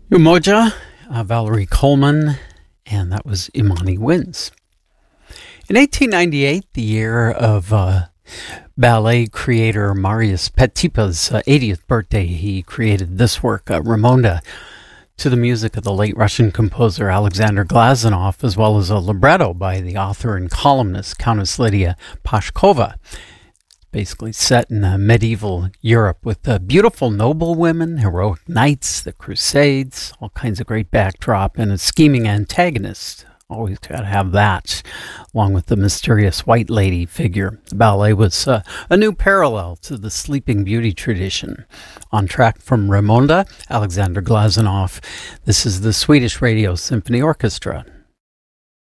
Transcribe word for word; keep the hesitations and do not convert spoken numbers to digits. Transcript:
Umoja, uh, Valerie Coleman, and that was Imani Wins. In eighteen ninety-eight, the year of uh, ballet creator Marius Petipa's uh, eightieth birthday, he created this work, uh, Raymonda, to the music of the late Russian composer Alexander Glazunov, as well as a libretto by the author and columnist Countess Lydia Pashkova. Basically set in uh, medieval Europe with uh, beautiful noble women, heroic knights, the Crusades, all kinds of great backdrop, and a scheming antagonist. Always got to have that, along with the mysterious white lady figure. The ballet was uh, a new parallel to the Sleeping Beauty tradition. On track from Raymonda, Alexander Glazunov. This is the Swedish Radio Symphony Orchestra.